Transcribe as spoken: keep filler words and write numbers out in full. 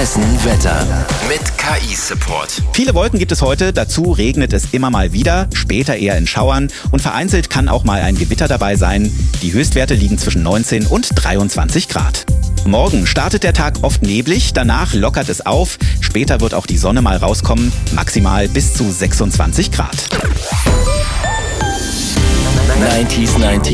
Wetter mit K I-Support. Viele Wolken gibt es heute, dazu regnet es immer mal wieder, später eher in Schauern und vereinzelt kann auch mal ein Gewitter dabei sein. Die Höchstwerte liegen zwischen neunzehn und dreiundzwanzig Grad. Morgen startet der Tag oft neblig, danach lockert es auf, später wird auch die Sonne mal rauskommen, maximal bis zu sechsundzwanzig Grad. neunzig neunzig